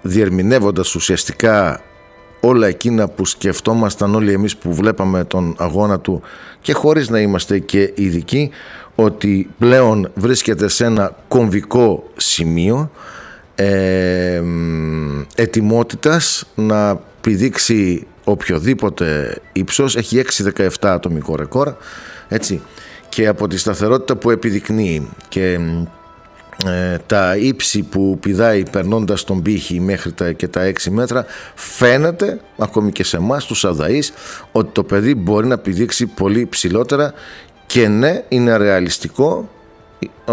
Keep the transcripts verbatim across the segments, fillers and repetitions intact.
διερμηνεύοντας ουσιαστικά όλα εκείνα που σκεφτόμασταν όλοι εμείς που βλέπαμε τον αγώνα του και χωρίς να είμαστε και ειδικοί, ότι πλέον βρίσκεται σε ένα κομβικό σημείο ε, ετοιμότητας να πηδήξει οποιοδήποτε ύψος. Έχει έξι δεκαεπτά ατομικό ρεκόρ, έτσι, και από τη σταθερότητα που επιδεικνύει και ε, τα ύψη που πηδάει περνώντας τον πύχη μέχρι τα, και τα έξι μέτρα, φαίνεται ακόμη και σε εμάς τους αδαείς ότι το παιδί μπορεί να πηδήξει πολύ ψηλότερα. Και ναι, είναι ρεαλιστικό ε,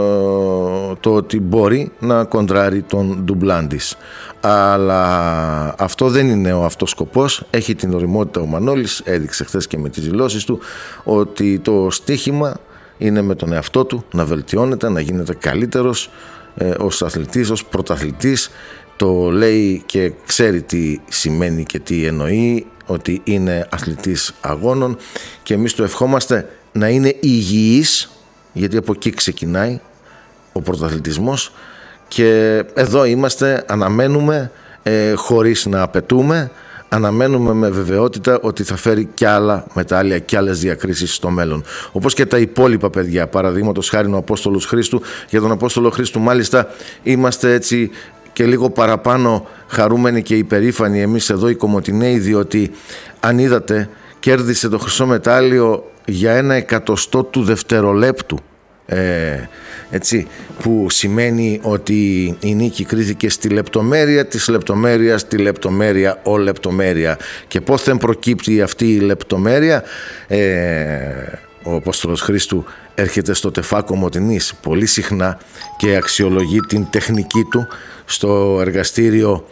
το ότι μπορεί να κοντράρει τον Ντουμπλάντης. Αλλά αυτό δεν είναι ο αυτός σκοπός. Έχει την οριμότητα ο Μανώλης, έδειξε χθες και με τις δηλώσεις του ότι το στίχημα είναι με τον εαυτό του να βελτιώνεται, να γίνεται καλύτερος ε, ως αθλητής, ως πρωταθλητής. Το λέει και ξέρει τι σημαίνει και τι εννοεί, ότι είναι αθλητής αγώνων, και εμείς του ευχόμαστε να είναι υγιής, γιατί από εκεί ξεκινάει ο πρωταθλητισμός, και εδώ είμαστε, αναμένουμε ε, χωρίς να απαιτούμε, αναμένουμε με βεβαιότητα ότι θα φέρει κι άλλα μετάλλια κι άλλες διακρίσεις στο μέλλον. Όπως και τα υπόλοιπα παιδιά, παραδείγματος χάρη ο Απόστολος Χρήστου. Για τον Απόστολο Χρήστου μάλιστα είμαστε έτσι και λίγο παραπάνω χαρούμενοι και υπερήφανοι εμείς εδώ οι Κομοτηναίοι, διότι αν είδατε, κέρδισε το χρυσό μετάλλιο για ένα εκατοστό του δευτερολέπτου, ε, έτσι, που σημαίνει ότι η νίκη κρίθηκε στη λεπτομέρεια της λεπτομέρειας, τη λεπτομέρεια ο λεπτομέρεια. Και πώς δεν προκύπτει αυτή η λεπτομέρεια? ε, ο Απόστολος Χρήστου έρχεται στο ΤΕΦΑ Κομοτηνής πολύ συχνά και αξιολογεί την τεχνική του στο εργαστήριο.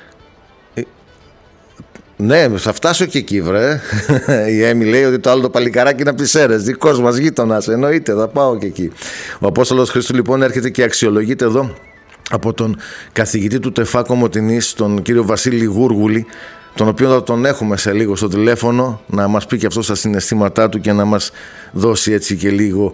Ναι, θα φτάσω και εκεί, βρε. Η Έμι λέει ότι το άλλο το παλικαράκι είναι από τις Σέρρες, δικός μας γείτονας, εννοείται, θα πάω και εκεί. Ο Απόστολος Χρήστου λοιπόν έρχεται και αξιολογείται εδώ από τον καθηγητή του ΤΕΦΑ Κομοτηνής, τον κύριο Βασίλη Γούργουλη, τον οποίο θα τον έχουμε σε λίγο στο τηλέφωνο να μας πει και αυτό στα συναισθήματά του και να μας δώσει έτσι και λίγο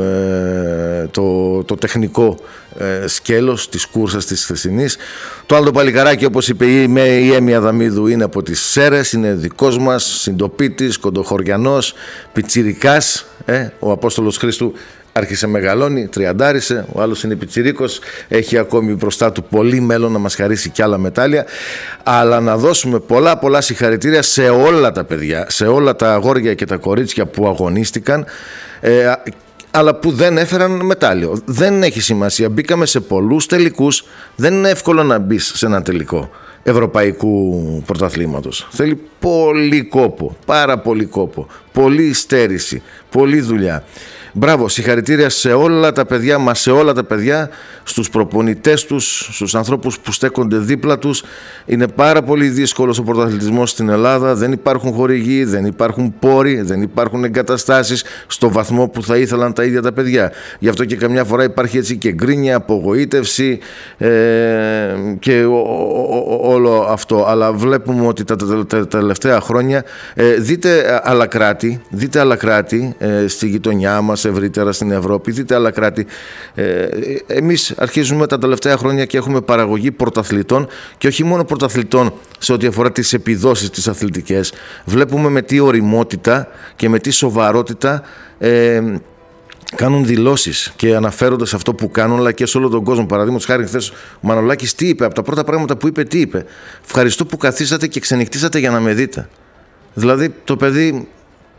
ε, το, το τεχνικό ε, σκέλος της κούρσας της χθεσινής. Το άλλο το παλικαράκι, όπως είπε η, η Έμι Αδαμίδου, είναι από τις Σέρρες, είναι δικός μας, συντοπίτης, κοντοχωριανός, πιτσιρικάς. ε, ο Απόστολος Χρήστου άρχισε, μεγαλώνει, τριαντάρισε, ο άλλος είναι πιτσιρίκος, έχει ακόμη μπροστά του πολύ μέλλον να μας χαρίσει κι άλλα μετάλλια. Αλλά να δώσουμε πολλά πολλά συγχαρητήρια σε όλα τα παιδιά, σε όλα τα αγόρια και τα κορίτσια που αγωνίστηκαν, ε, αλλά που δεν έφεραν μετάλλιο. Δεν έχει σημασία, μπήκαμε σε πολλούς τελικούς, δεν είναι εύκολο να μπει σε ένα τελικό ευρωπαϊκού πρωταθλήματος. Θέλει πολύ κόπο, πάρα πολύ κόπο, πολύ στέρηση, πολύ δουλειά. Μπράβο, συγχαρητήρια σε όλα τα παιδιά μας, σε όλα τα παιδιά, στους προπονητές τους, στους ανθρώπους που στέκονται δίπλα τους. Είναι πάρα πολύ δύσκολος ο πρωταθλητισμός στην Ελλάδα. Δεν υπάρχουν χορηγοί, δεν υπάρχουν πόροι, δεν υπάρχουν εγκαταστάσεις στο βαθμό που θα ήθελαν τα ίδια τα παιδιά. Γι' αυτό και καμιά φορά υπάρχει έτσι και γκρίνια, απογοήτευση ε, και ο, ο, ο, όλο αυτό. Αλλά βλέπουμε ότι τα, τα, τα τελευταία χρόνια ε, δείτε άλλα κράτη, δείτε άλλα κράτη ε, στη γειτονιά μας, ευρύτερα στην Ευρώπη, δείτε άλλα κράτη. Ε, εμείς αρχίζουμε τα τελευταία χρόνια και έχουμε παραγωγή πρωταθλητών, και όχι μόνο πρωταθλητών σε ό,τι αφορά τις επιδόσεις τις αθλητικές. Βλέπουμε με τι ωριμότητα και με τι σοβαρότητα ε, κάνουν δηλώσεις και αναφέρονται σε αυτό που κάνουν, αλλά και σε όλο τον κόσμο. Παραδείγματος χάρη, χθες ο Μανολάκης τι είπε? Από τα πρώτα πράγματα που είπε, τι είπε? Ευχαριστώ που καθίσατε και ξενυχτήσατε για να με δείτε. Δηλαδή το παιδί...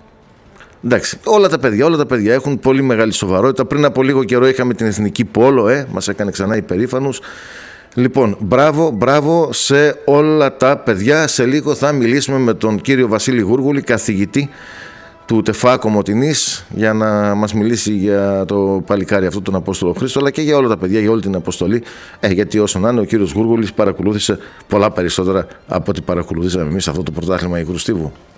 Εντάξει, όλα τα παιδιά, όλα τα παιδιά έχουν πολύ μεγάλη σοβαρότητα. Πριν από λίγο καιρό είχαμε την Εθνική Πόλο, ε, μας έκανε ξανά υπερήφανους. Λοιπόν, μπράβο, μπράβο σε όλα τα παιδιά. Σε λίγο θα μιλήσουμε με τον κύριο Βασίλη Γούργουλη, καθηγητή του ΤΕΦΑ Κομοτηνής, για να μας μιλήσει για το παλικάρι αυτό, τον Απόστολο Χρήστο, αλλά και για όλα τα παιδιά, για όλη την αποστολή. Ε, γιατί όσο να είναι, ο κύριος Γούργουλης παρακολούθησε πολλά περισσότερα από ό,τι παρακολουθήσαμε εμείς αυτό το πρωτάθλημα Υγρού Στίβου.